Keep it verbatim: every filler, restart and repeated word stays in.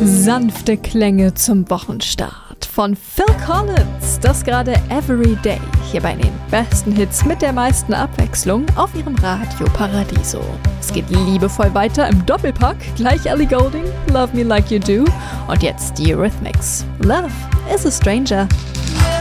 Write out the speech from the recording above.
Sanfte Klänge zum Wochenstart von Phil Collins, das gerade Everyday hier bei den besten Hits mit der meisten Abwechslung auf ihrem Radio Paradiso. Es geht liebevoll weiter im Doppelpack, gleich Ellie Goulding, Love Me Like You Do und jetzt die Eurythmics, Love is a Stranger.